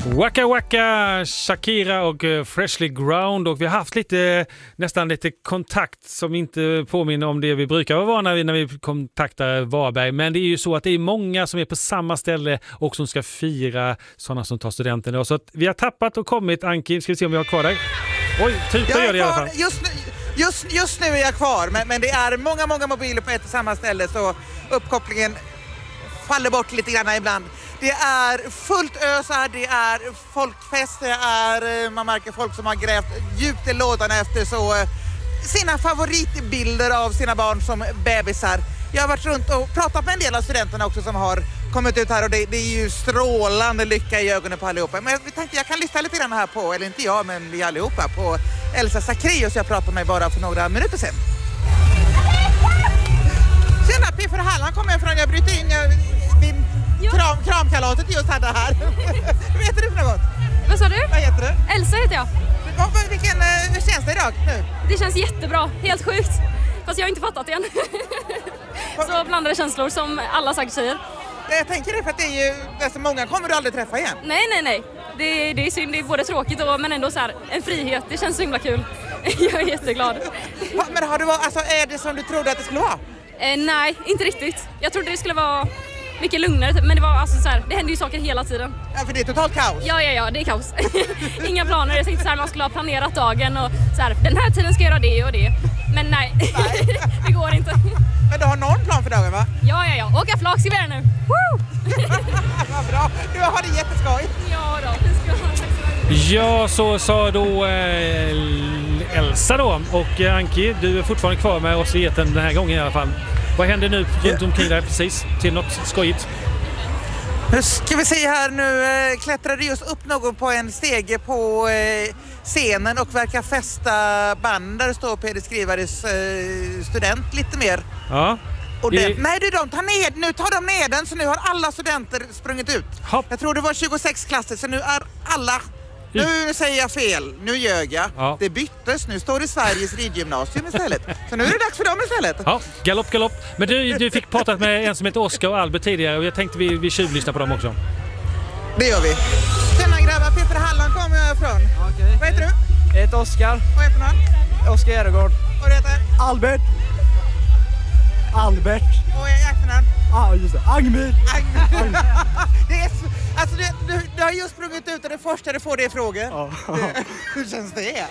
Waka Waka, Shakira och Freshly Ground, och vi har haft nästan lite kontakt som inte påminner om det vi brukar vara när vi kontaktar Varberg, men det är ju så att det är många som är på samma ställe och som ska fira sådana som tar studenten då. Så att vi har tappat och kommit. Anki, ska vi se om vi har kvar dig? Oj, tuta gör det i alla fall. Just nu är jag kvar, men det är många mobiler på ett och samma ställe, så uppkopplingen faller bort lite grann ibland. Det är fullt ös här, det är folkfest, det är, man märker folk som har grävt djupt i lådan efter sina favoritbilder av sina barn som bebisar. Jag har varit runt och pratat med en del av studenterna också som har kommit ut här, och det är ju strålande lycka i ögonen på allihopa. Men jag tänkte jag kan lyssna lite grann här på, eller inte jag, men vi allihopa, på Elsa Zacharias jag pratade med bara för några minuter sedan. Tjena, P4 Halland kommer jag från. Jag bryter in kramkalatet just här. Vad heter du för något? Vad sa du? Vad heter du? Elsa heter jag. Hur känns det idag nu? Det känns jättebra, helt sjukt. Fast jag har inte fattat det än. Så blandade känslor som alla sagt säger. Jag tänker det för att det är ju, alltså många kommer du aldrig träffa igen. Nej. Det är synd, det är både tråkigt men ändå så här, en frihet. Det känns så himla kul. Jag är jätteglad. Men är det som du trodde att det skulle vara? Nej, inte riktigt. Jag trodde det skulle vara mycket lugnare, men det var alltså så här, det händer ju saker hela tiden. Ja, för det är totalt kaos. Ja, det är kaos. Inga planer. Jag tänkte så här, man skulle ha planerat dagen och så här, den här tiden ska jag göra det och det. Men nej. Det går inte. Men du har någon plan för dagen, va? Ja. Åka flak ska vi göra nu. Woo! Vad bra. Du har det jätteskoj. Ja då, det ska jag. Ja, så sa då Elsa då. Och Anki, du är fortfarande kvar med oss i eten den här gången i alla fall. Vad händer nu runt omkring dig precis till något skojigt? Nu ska vi se här, nu klättrade just upp någon på en stege på scenen och verkar fästa band där det står Peder Skrivares student lite mer. Ja. Och nej, nu tar de ner den, så nu har alla studenter sprungit ut. Hopp. Jag tror det var 26 klasser, så nu är alla... Nu säger jag fel, nu ljög jag. Ja. Det byttes, nu står det Sveriges ridgymnasium istället. Så nu är det dags för dem istället. Ja, galopp. Men du fick pratat med en som heter Oskar och Albert tidigare, och jag tänkte vi tjuvlyssnar på dem också. Det gör vi. Tjena grabbar, Peter Halland kommer jag ifrån. Okej. Vad heter du? Jag heter Oskar. Vad heter han? Oskar Järegård. Och det heter? Albert. Och jag är efternamn? Ja, just det. Agmir. Det är alltså du har just sprungit ut och det första du får det är frågor. Ja. Hur känns det?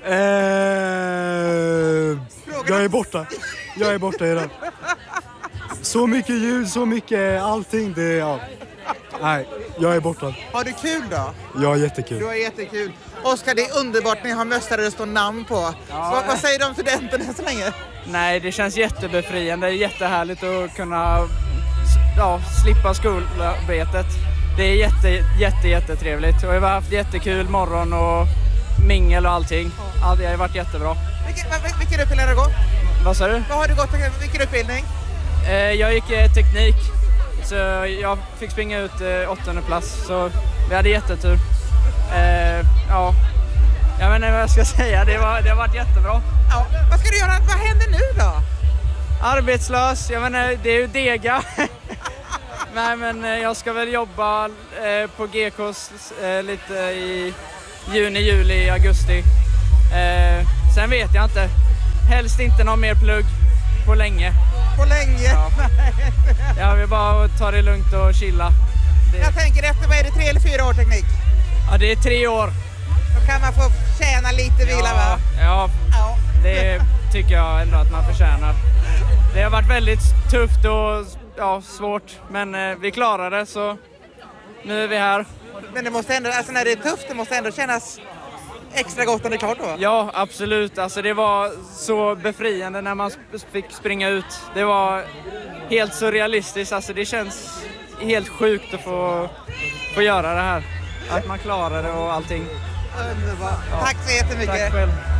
Jag är borta idag. Så mycket ljud, så mycket allting. Nej, jag är borta. Har du kul då? Jag är jättekul. Du har jättekul. Oskar, det är underbart ni har mössar där det står namn på. Ja. Vad säger de studenterna så länge? Nej, det känns jättebefriande. Det är jättehärligt att kunna slippa skolarbetet. Det är jättetrevligt. Och jag har haft jättekul morgon och mingel och allting. Det har varit jättebra. Vilken utbildning har du gått? Vad sa du? Vad har du gått? Vilken utbildning? Jag gick teknik. Så jag fick springa ut 8:e plats. Så vi hade jättetur. Jag vet inte vad jag ska säga. Det har varit jättebra. Ja. Vad ska du göra? Vad händer nu då? Arbetslös. Jag menar, det är ju dega. Nej, men jag ska väl jobba på GKs lite i juni, juli, augusti. Sen vet jag inte. Helst inte någon mer plugg på länge. På länge? Ja. Jag vill bara ta det lugnt och chilla. Jag tänker efter, vad är det, 3 eller 4 år teknik? Ja, det är 3 år. Då kan man få tjäna lite vila, va? Ja, det tycker jag ändå att man förtjänar. Det har varit väldigt tufft och svårt, men vi klarar det, så nu är vi här. Men det måste ändå, alltså när det är tufft, det måste ändå kännas extra gott när det är klart då? Ja, absolut. Alltså det var så befriande när man fick springa ut. Det var helt surrealistiskt. Alltså det känns helt sjukt att få göra det här. Att man klarar det och allting. Underbart. Ja. Tack så jättemycket. Tack själv.